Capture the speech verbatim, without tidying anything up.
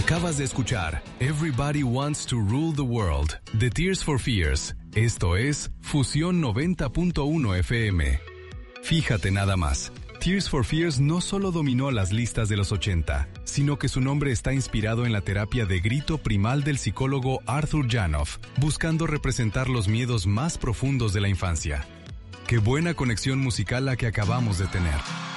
Acabas de escuchar Everybody Wants to Rule the World de Tears for Fears. Esto es Fusión noventa punto uno F M. Fíjate nada más. Tears for Fears no solo dominó las listas de los ochenta, sino que su nombre está inspirado en la terapia de grito primal del psicólogo Arthur Janov, buscando representar los miedos más profundos de la infancia. Qué buena conexión musical la que acabamos de tener.